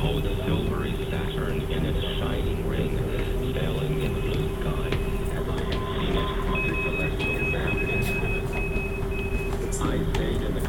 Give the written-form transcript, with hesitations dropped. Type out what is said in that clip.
behold the silvery Saturn in its shining ring, sailing in the blue sky, as I have seen it on the celestial sand in heaven. I stayed in the